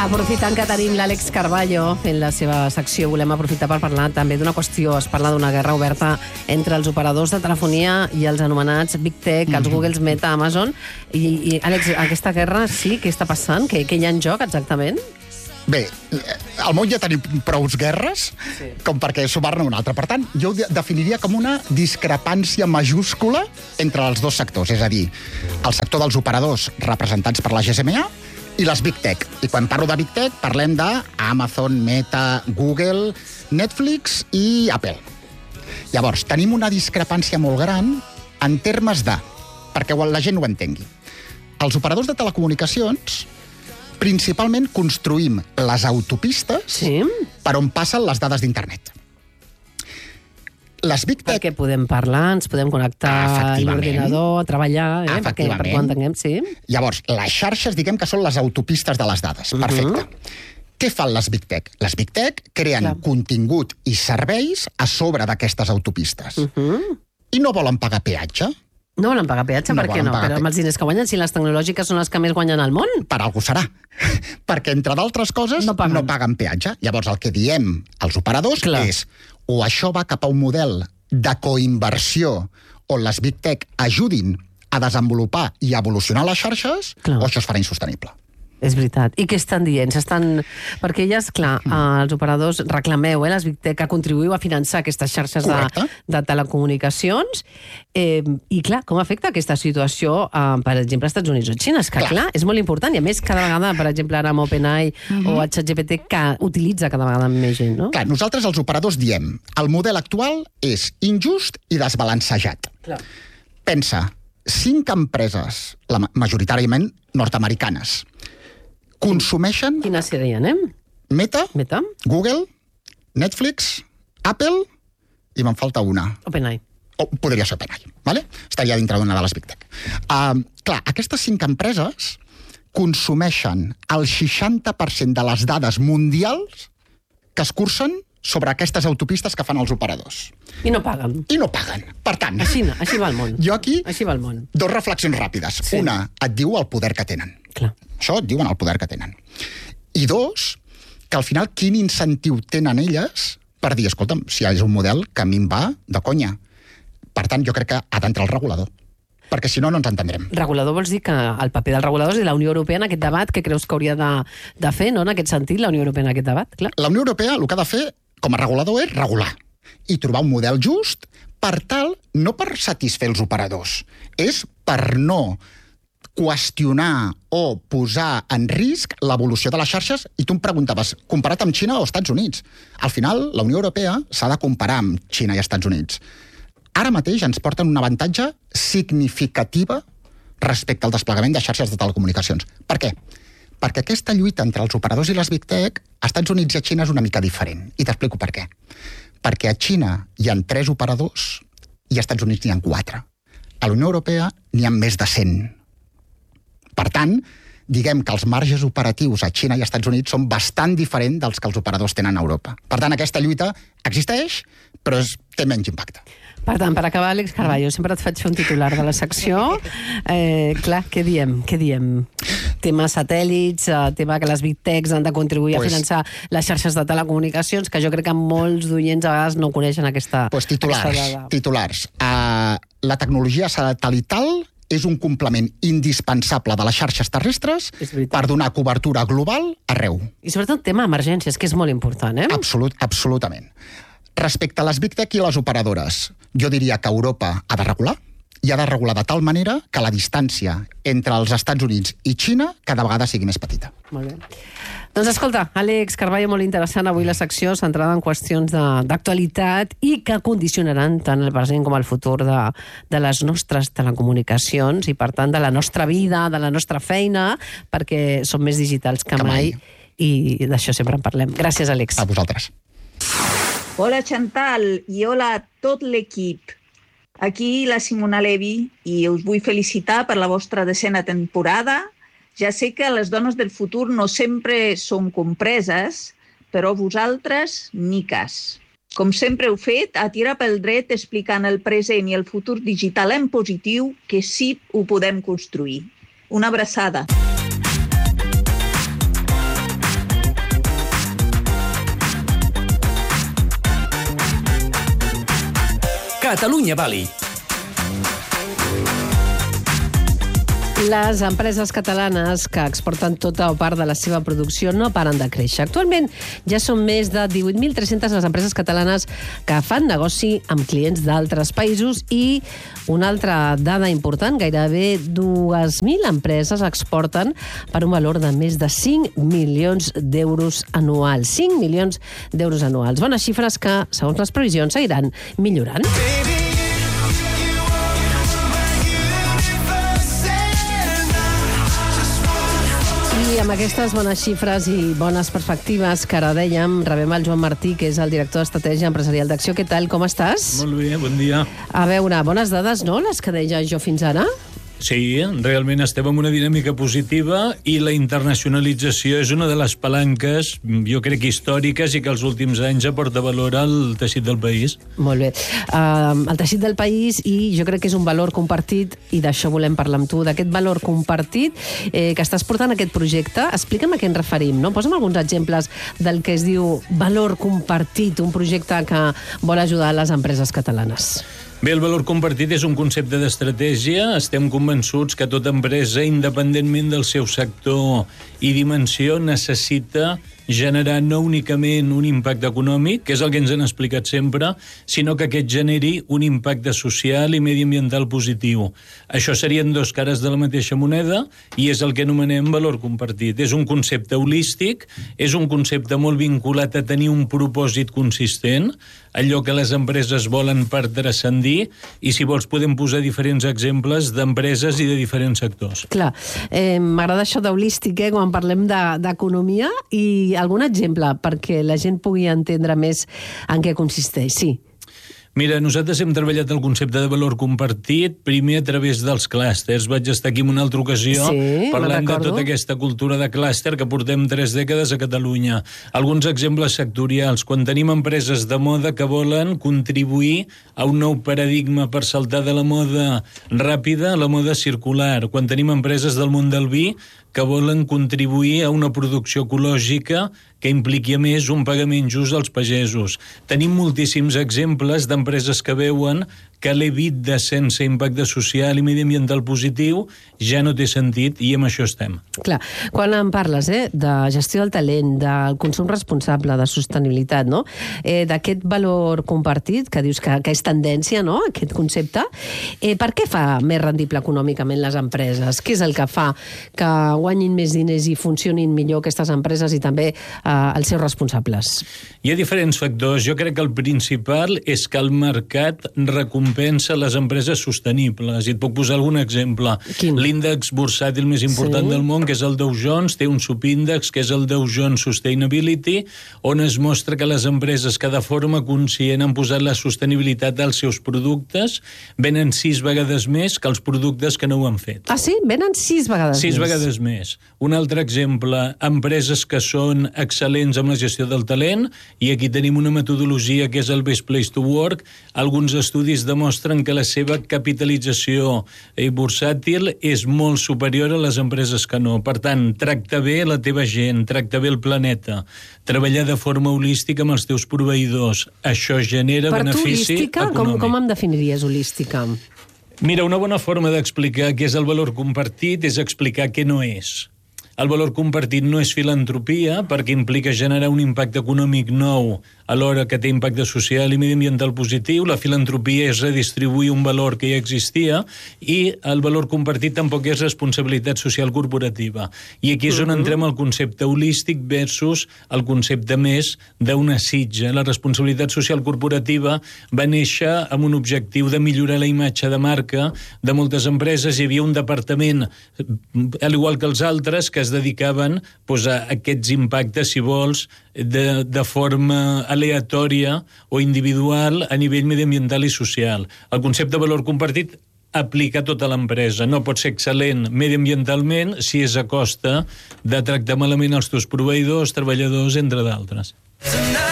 Aprofitant que tenim l'Àlex Carballo fent la seva secció, volem aprofitar per parlar també d'una qüestió. Es parla d'una guerra oberta entre els operadors de telefonia i els anomenats Big Tech, els Googles, Meta, Amazon. I Àlex, aquesta guerra, sí, què està passant? Què hi ha en joc exactament? Bé, al món ja tenim prous guerres com perquè sumar-ne una altra. Per tant, jo ho definiria com una discrepància majúscula entre els dos sectors, és a dir, el sector dels operadors representats per la GSMA i les Big Tech. I quan parlo de Big Tech parlem d'Amazon, Meta, Google, Netflix i Apple. Llavors, tenim una discrepància molt gran en termes de, perquè la gent ho entengui. Els operadors de telecomunicacions principalment construïm les autopistes per on passen les dades d'internet. Les Big Tech... Perquè podem parlar, ens podem connectar a l'ordinador, a treballar, perquè ho entenguem, sí. Llavors, les xarxes, diguem que són les autopistes de les dades. Perfecte. Què fan les Big Tech? Les Big Tech creen contingut i serveis a sobre d'aquestes autopistes. I no volen pagar peatge. No volen pagar peatge? Per què no? Però amb els diners que guanyen, si les tecnològiques són les que més guanyen al món? Per algú serà. Perquè, entre d'altres coses, no paguen peatge. Llavors, el que diem als operadors és o això va cap a un model de coinversió on les Big Tech ajudin a desenvolupar i a evolucionar les xarxes, o això es farà insostenible. És veritat. I què estan dient? Perquè elles, clar, els operadors reclameu, les Big Tech, que contribuïu a finançar aquestes xarxes de telecomunicacions. I, clar, com afecta aquesta situació, per exemple, als Estats Units o Xina? És que, clar, és molt important. I, a més, cada vegada, per exemple, ara amb OpenAI o ChatGPT, que utilitza cada vegada més gent, no? Clar, nosaltres, els operadors, diem el model actual és injust i desbalancejat. Pensa, 5 empreses, majoritàriament nord-americanes, consumeixen... Quines serien, Meta, Google, Netflix, Apple i me'n falta una. OpenAI. Podria ser OpenAI, ¿vale? Estaria dintre d'una de les Big Tech. Clar, aquestes 5 empreses consumeixen el 60% de les dades mundials que es cursen sobre aquestes autopistes que fan els operadors. I no paguen. Per tant... Així va el món. Jo aquí... Així va el món. 2 reflexions ràpides. Una, et diu el poder que tenen. Clar. Això et diuen el poder que tenen. I 2, que al final quin incentiu tenen elles per dir, escolta'm, si és un model que a mi em va de conya. Per tant, jo crec que ha d'entrar el regulador. Perquè si no, no ens entendrem. Regulador vols dir que el paper del regulador és la Unió Europea en aquest debat, que creus que hauria de fer, no?, en aquest sentit, la Unió Europea en aquest debat? Clar. La Unió Europea el que ha de fer com a regulador és regular i trobar un model just per tal, no per satisfer els operadors, és per no qüestionar o posar en risc l'evolució de les xarxes. I tu em preguntaves, comparat amb Xina o Estats Units? Al final, la Unió Europea s'ha de comparar amb Xina i Estats Units. Ara mateix ens porten un avantatge significativa respecte al desplegament de xarxes de telecomunicacions. Per què? Perquè aquesta lluita entre els operadors i les Big Tech, a Estats Units i a Xina és una mica diferent. I t'explico per què. Perquè a Xina hi ha 3 operadors i a Estats Units n'hi ha 4. A la Unió Europea n'hi ha més de 100. Per tant, diguem que els marges operatius a Xina i a Estats Units són bastant diferents dels que els operadors tenen a Europa. Per tant, aquesta lluita existeix, però té menys impacte. Per tant, per acabar, Àlex Carballo, sempre et faig fer un titular de la secció. Clar, què diem? Tema satèl·lits, tema que les Big Techs han de contribuir a finançar les xarxes de telecomunicacions, que jo crec que molts d'oients a vegades no coneixen aquesta dada. Titulars. La tecnologia satelital és un complement indispensable de les xarxes terrestres per donar cobertura global arreu. I sobretot tema emergències, que és molt important, Absolutament. Respecte a les Big Tech i les operadores, jo diria que Europa ha de regular, i ha de regular de tal manera que la distància entre els Estats Units i Xina cada vegada sigui més petita. Molt bé. Doncs escolta, Àlex Carballo, molt interessant avui la secció centrada en qüestions d'actualitat i que condicionaran tant el present com el futur de les nostres telecomunicacions i, per tant, de la nostra vida, de la nostra feina, perquè som més digitals que mai i d'això sempre en parlem. Gràcies, Àlex. A vosaltres. Hola, Chantal, i hola a tot l'equip. Aquí la Simona Levi i us vull felicitar per la vostra 10ª temporada. Ja sé que les dones del futur no sempre som compreses, però vosaltres ni cas. Com sempre heu fet, a tirar pel dret explicant el present i el futur digital en positiu, que sí ho podem construir. Una abraçada. Catalunya Valley. Les empreses catalanes que exporten tota o part de la seva producció no paren de créixer. Actualment ja són més de 18.300 les empreses catalanes que fan negoci amb clients d'altres països i una altra dada important, gairebé 2.000 empreses exporten per un valor de més de 5 milions d'euros anuals. 5 milions d'euros anuals. Bones xifres que, segons les previsions, seguiran millorant. I amb aquestes bones xifres i bones perspectives que ara dèiem, rebem el Joan Martí, que és el director d'Estratègia Empresarial d'Acció. Què tal, com estàs? Molt bé, bon dia. A veure, bones dades, no?, les que deia jo fins ara? Sí, realment estem en una dinàmica positiva i la internacionalització és una de les palanques, jo crec, històriques i que els últims anys aporta valor al teixit del país. Molt bé. El teixit del país, i jo crec que és un valor compartit, i d'això volem parlar amb tu, d'aquest valor compartit que estàs portant aquest projecte. Explica'm a què ens referim, no? Posa'm alguns exemples del que es diu valor compartit, un projecte que vol ajudar les empreses catalanes. Bé, el valor compartit és un concepte d'estratègia. Estem convençuts que tota empresa, independentment del seu sector i dimensió, necessita generar no únicament un impacte econòmic, que és el que ens han explicat sempre, sinó que aquest generi un impacte social i mediambiental positiu. Això serien dos cares de la mateixa moneda i és el que anomenem valor compartit. És un concepte holístic, és un concepte molt vinculat a tenir un propòsit consistent, allò que les empreses volen per transcendir, i si vols podem posar diferents exemples d'empreses i de diferents sectors. Clar, m'agrada això d'holístic, quan parlem d'economia, i algun exemple perquè la gent pugui entendre més en què consisteix. Sí. Mira, nosaltres hem treballat el concepte de valor compartit primer a través dels clústers. Vaig estar aquí en una altra ocasió parlant de tota aquesta cultura de clúster que portem 3 dècades a Catalunya. Alguns exemples sectorials. Quan tenim empreses de moda que volen contribuir a un nou paradigma per saltar de la moda ràpida a la moda circular. Quan tenim empreses del món del vi que volen contribuir a una producció ecològica que impliqui a més un pagament just als pagesos. Tenim moltíssims exemples d'empreses que veuen que l'EBITDA sense impacte social i mediambiental positiu ja no té sentit, i amb això estem. Clar, quan em parles de gestió del talent, del consum responsable, de sostenibilitat, no? D'aquest valor compartit, que dius que és tendència, no?, aquest concepte, per què fa més rendible econòmicament les empreses? Què és el que fa que guanyin més diners i funcionin millor aquestes empreses i també els seus responsables? Hi ha diferents factors. Jo crec que el principal és que el mercat recompensa les empreses sostenibles. I et puc posar algun exemple. Quin? L'índex bursàtil més important del món, que és el Dow Jones, té un subíndex, que és el Dow Jones Sustainability, on es mostra que les empreses que de forma conscient han posat la sostenibilitat als seus productes venen 6 vegades més que els productes que no ho han fet. Ah, sí? Venen 6 vegades més? 6 vegades més. Un altre exemple, empreses que són excel·lents amb la gestió del talent, i aquí tenim una metodologia que és el Best Place to Work. Alguns estudis demostren que la seva capitalització bursàtil és molt superior a les empreses que no. Per tant, tracta bé la teva gent, tracta bé el planeta, treballar de forma holística amb els teus proveïdors. Això genera benefici econòmic. Com em definiries holística? Mira, una bona forma d'explicar què és el valor compartit és explicar què no és. El valor compartit no és filantropia, perquè implica generar un impacte econòmic nou alhora que té impacte social i mediambiental positiu. La filantropia és redistribuir un valor que ja existia, i el valor compartit tampoc és responsabilitat social corporativa. I aquí és on entrem al concepte holístic versus el concepte més d'una sitja. La responsabilitat social corporativa va néixer amb un objectiu de millorar la imatge de marca de moltes empreses. Hi havia un departament, al igual que els altres, que es dedicaven a aquests impactes, si vols, de forma aleatòria o individual a nivell mediambiental i social. El concepte de valor compartit aplica a tota l'empresa. No pot ser excel·lent mediambientalment si és a costa de tractar malament els teus proveïdors, treballadors, entre d'altres.